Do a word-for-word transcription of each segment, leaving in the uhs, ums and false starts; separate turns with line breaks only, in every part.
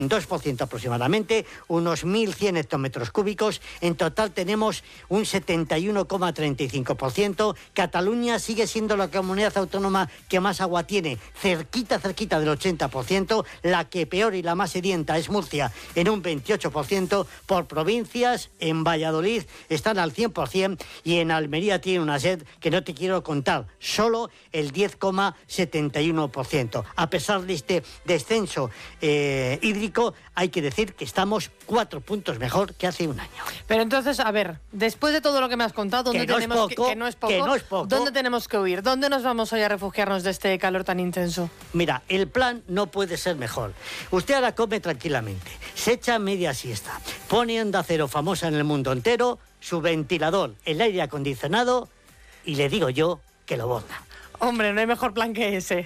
dos por ciento aproximadamente, unos mil cien hectómetros cúbicos. En total tenemos un setenta y uno coma treinta y cinco por ciento. Cataluña sigue siendo la comunidad autónoma que más agua tiene, cerquita, cerquita del ochenta por ciento. La que peor y la más sedienta es Murcia, en un veintiocho por ciento. Por provincias, en Valladolid están al cien por ciento y en Almería tiene una sed que no te quiero contar, solo el diez coma setenta y uno por ciento. A pesar de este descenso eh, hídrico, hay que decir que estamos cuatro puntos mejor que hace un año.
Pero entonces, a ver, después de todo lo que me has contado, ¿dónde
que no
tenemos
es poco,
que, que no es poco,
que no es poco.
¿Dónde tenemos que huir? ¿Dónde nos vamos hoy a refugiarnos de este calor tan intenso?
Mira, el plan no puede ser mejor. Usted ahora come tranquilamente, se echa media siesta, pone Onda Cero famosa en el mundo entero, su ventilador, el aire acondicionado, y le digo yo que lo bota.
Hombre, no hay mejor plan que ese.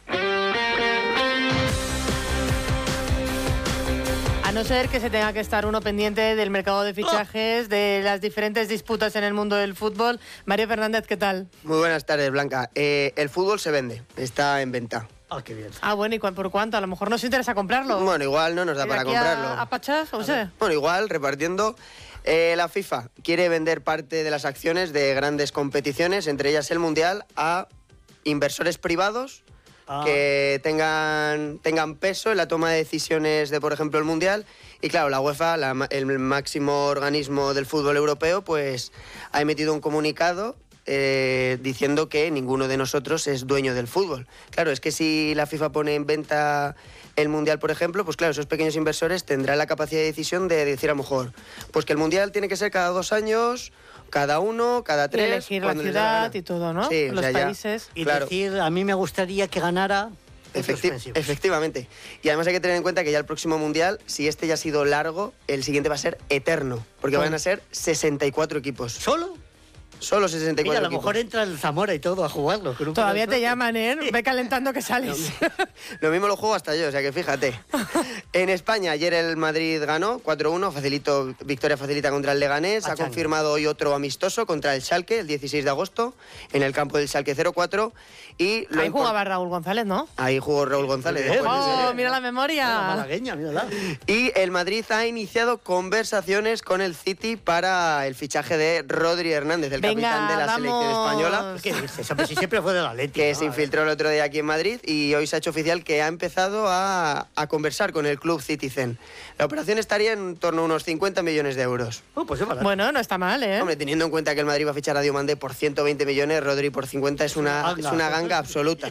A no ser que se tenga que estar uno pendiente del mercado de fichajes, de las diferentes disputas en el mundo del fútbol. Mario Fernández, ¿qué tal?
Muy buenas tardes, Blanca. Eh, el fútbol se vende, está en venta.
Ah, qué bien.
Ah, bueno, ¿y cu- por cuánto? A lo mejor nos interesa comprarlo.
Bueno, igual no nos da
¿De
para
aquí
comprarlo.
A, a Pachás, o sea.
Bueno, igual, repartiendo. Eh, la FIFA quiere vender parte de las acciones de grandes competiciones, entre ellas el Mundial, a inversores privados
Ah.
que tengan, tengan peso en la toma de decisiones de, por ejemplo, el Mundial. Y claro, la UEFA, la ma- el máximo organismo del fútbol europeo, pues ha emitido un comunicado eh, diciendo que ninguno de nosotros es dueño del fútbol. Claro, es que si la FIFA pone en venta el Mundial, por ejemplo, pues claro, esos pequeños inversores tendrán la capacidad de decisión de decir a lo mejor, pues que el Mundial tiene que ser cada dos años, cada uno, cada
Y
tres.
elegir la
cuando les dé la
ciudad
gana.
y todo, ¿no?
Sí, o
Los
sea, ya-
países.
Y
Claro.
decir, a mí me gustaría que ganara los
Efecti-
suspensivos.
efectivamente. Y además hay que tener en cuenta que ya el próximo Mundial, si este ya ha sido largo, el siguiente va a ser eterno, porque
Bueno.
van a ser sesenta y cuatro equipos.
¿Solo?
Solo sesenta y
Mira,
cuatro
a lo mejor
equipos.
entra el Zamora y todo a jugarlo. con un
Todavía
poco de
te
suerte.
llaman, ¿eh? Ve calentando que sales.
Lo mismo lo juego hasta yo, o sea que fíjate. En España, ayer el Madrid ganó cuatro uno, facilito, victoria facilita contra el Leganés. Ha
Pachanga.
confirmado hoy otro amistoso contra el Schalke, el dieciséis de agosto, en el campo del Schalke cero cuatro. Y lo
Ahí
impor-
jugaba Raúl González, ¿no?
Ahí jugó Raúl González.
Bien,
después de
sí,
¡Oh,
ese-
mira la
Mira,
memoria!
malagueña, mírala.
Y el Madrid ha iniciado conversaciones con el City para el fichaje de Rodri Hernández, el
Venga,
capitán de la
vamos.
selección española,
¿Qué dices? Hombre, si siempre fue del Atlético.
que
¿no?
se infiltró el otro día aquí en Madrid y hoy se ha hecho oficial que ha empezado a, a conversar con el club Citizen. La operación estaría en torno a unos cincuenta millones de euros.
Oh, pues es barato.
Bueno, no está mal, ¿eh?
Hombre, teniendo en cuenta que el Madrid va a fichar a Diomandé por ciento veinte millones, Rodri por cincuenta es una,
Ganga.
es una ganga absoluta.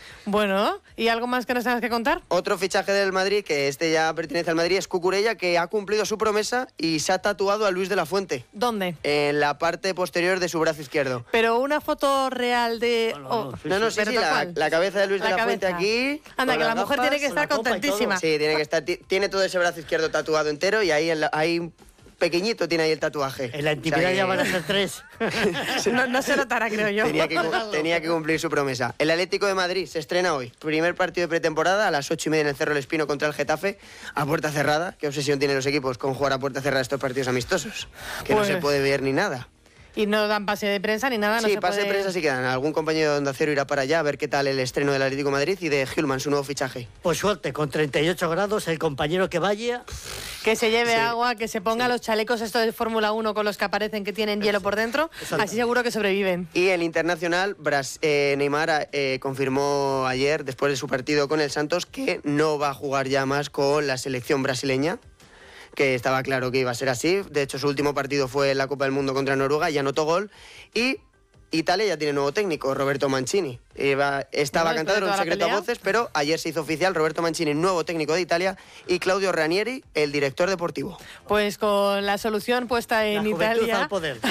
Bueno, ¿y algo más que nos tengas que contar?
Otro fichaje del Madrid, que este ya pertenece al Madrid, es Cucurella, que ha cumplido su promesa y se ha tatuado a Luis de la Fuente
¿Dónde?
en la parte posterior de su brazo izquierdo.
Pero una foto real de...
No, no,
oh,
no, sí,
No, no, sí,
¿pero
sí,
tal
la,
cual?
la cabeza de Luis de
La
la Fuente
cabeza.
aquí.
Anda,
con
que la
las
mujer
gafas.
tiene que
con
estar
la copa y
contentísima.
Sí, tiene que estar. ti- Tiene todo ese brazo izquierdo tatuado entero y ahí, en la- ahí pequeñito tiene ahí el tatuaje.
En la intimidad
O sea que
ya van a ser tres.
No, no se notará, creo yo.
Tenía que, cu- tenía que cumplir su promesa. El Atlético de Madrid se estrena hoy. Primer partido de pretemporada a las ocho y media en el Cerro del Espino contra el Getafe, a puerta cerrada. ¿Qué obsesión tienen los equipos con jugar a puerta cerrada estos partidos amistosos? Que
Pues-
no se puede ver ni nada.
Y no dan pase de prensa ni nada, no
sí,
se
pase de
puede...
prensa sí quedan. Algún compañero de Onda Cero irá para allá a ver qué tal el estreno del Atlético de Madrid y de Hillman, su nuevo fichaje.
Pues suerte, con treinta y ocho grados, el compañero que vaya.
Que se lleve
Sí.
agua, que se ponga los chalecos estos de Fórmula uno con los que aparecen que tienen hielo por dentro, así seguro que sobreviven.
Y el internacional, Bras- eh, Neymar eh, confirmó ayer, después de su partido con el Santos, que no va a jugar ya más con la selección brasileña, que estaba claro que iba a ser así. De hecho, su último partido fue en la Copa del Mundo contra Noruega y anotó gol. Y Italia ya tiene nuevo técnico, Roberto Mancini. Iba- estaba
Bueno,
cantado, era un
después de toda la
secreto a
pelea.
voces, pero ayer se hizo oficial Roberto Mancini, nuevo técnico de Italia, y Claudio Ranieri, el director deportivo.
Pues con la solución puesta en
La juventud
Italia,
al poder.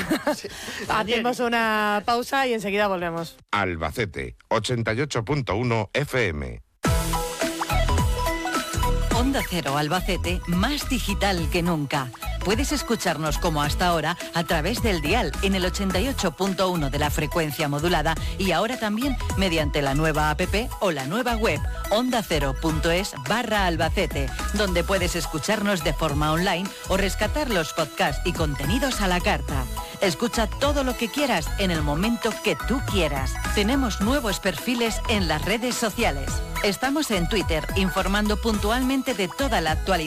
hacemos una pausa y enseguida volvemos.
Albacete, ochenta y ocho punto uno F M.
Onda Cero Albacete, más digital que nunca. Puedes escucharnos como hasta ahora a través del dial en el ochenta y ocho punto uno de la frecuencia modulada y ahora también mediante la nueva app o la nueva web ondacero.es barra Albacete, donde puedes escucharnos de forma online o rescatar los podcasts y contenidos a la carta. Escucha todo lo que quieras en el momento que tú quieras. Tenemos nuevos perfiles en las redes sociales. Estamos en Twitter informando puntualmente de toda la actualidad